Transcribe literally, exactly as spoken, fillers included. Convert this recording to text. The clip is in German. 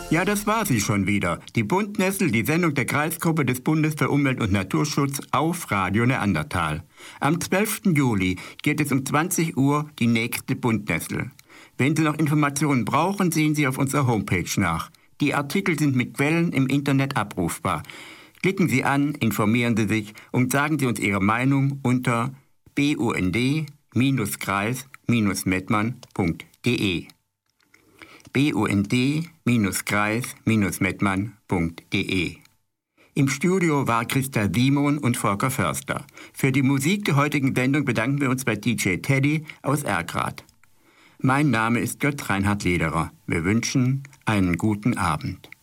Ja, das war sie schon wieder. Die Buntnessel, die Sendung der Kreisgruppe des Bundes für Umwelt und Naturschutz auf Radio Neandertal. Am zwölften Juli geht es um zwanzig Uhr die nächste Buntnessel. Wenn Sie noch Informationen brauchen, sehen Sie auf unserer Homepage nach. Die Artikel sind mit Quellen im Internet abrufbar. Klicken Sie an, informieren Sie sich und sagen Sie uns Ihre Meinung unter bund Kreis Mettmann punkt de. bund Kreis Mettmann punkt de. Im Studio war Christa Simon und Volker Förster. Für die Musik der heutigen Sendung bedanken wir uns bei D J Teddy aus Erkrath. Mein Name ist Götz Reinhard Lederer. Wir wünschen einen guten Abend.